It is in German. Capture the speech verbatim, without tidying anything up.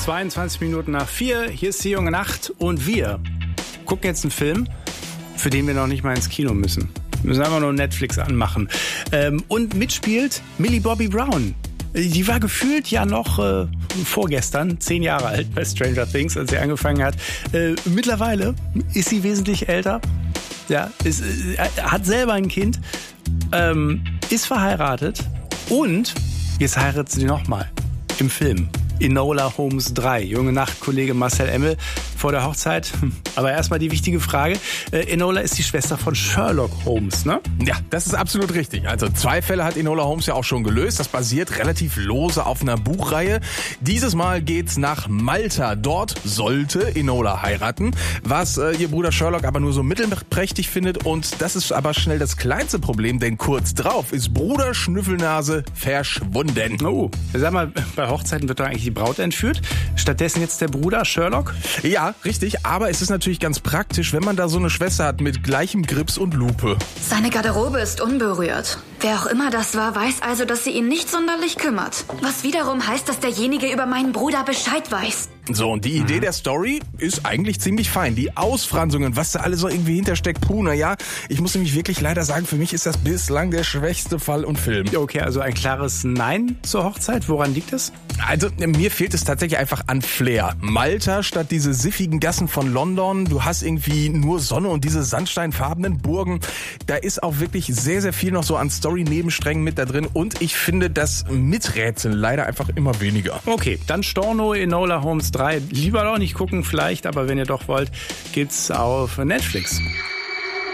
zweiundzwanzig Minuten nach vier. Hier ist die junge Nacht und wir gucken jetzt einen Film, für den wir noch nicht mal ins Kino müssen. Wir müssen einfach nur Netflix anmachen. Ähm, und mitspielt Millie Bobby Brown. Die war gefühlt ja noch äh, vorgestern zehn Jahre alt bei Stranger Things, als sie angefangen hat. Äh, mittlerweile ist sie wesentlich älter. Ja, ist, äh, hat selber ein Kind, ähm, ist verheiratet und jetzt heiratet sie nochmal im Film. Enola Holmes drei. Junge Nacht, Kollege Marcel Emmel vor der Hochzeit. Aber erstmal die wichtige Frage. Äh, Enola ist die Schwester von Sherlock Holmes, ne? Ja, das ist absolut richtig. Also zwei Fälle hat Enola Holmes ja auch schon gelöst. Das basiert relativ lose auf einer Buchreihe. Dieses Mal geht's nach Malta. Dort sollte Enola heiraten, was äh, ihr Bruder Sherlock aber nur so mittelprächtig findet. Und das ist aber schnell das kleinste Problem, denn kurz drauf ist Bruder Schnüffelnase verschwunden. Oh, sag mal, bei Hochzeiten wird doch eigentlich die Braut entführt. Stattdessen jetzt der Bruder Sherlock? Ja, richtig. Aber es ist natürlich ganz praktisch, wenn man da so eine Schwester hat mit gleichem Grips und Lupe. Seine Garderobe ist unberührt. Wer auch immer das war, weiß also, dass sie ihn nicht sonderlich kümmert. Was wiederum heißt, dass derjenige über meinen Bruder Bescheid weiß. So, und die Idee der Story ist eigentlich ziemlich fein. Die Ausfranzungen, was da alles so irgendwie hintersteckt, puh, na ja, ich muss nämlich wirklich leider sagen, für mich ist das bislang der schwächste Fall und Film. Okay, also ein klares Nein zur Hochzeit. Woran liegt es? Also, mir fehlt es tatsächlich einfach an Flair. Malta statt diese siffigen Gassen von London. Du hast irgendwie nur Sonne und diese sandsteinfarbenen Burgen. Da ist auch wirklich sehr, sehr viel noch so an Story-Nebensträngen mit da drin. Und ich finde das Miträtseln leider einfach immer weniger. Okay, dann Storno, Enola Holmes drei. Lieber doch nicht gucken vielleicht, aber wenn ihr doch wollt, gibt's auf Netflix.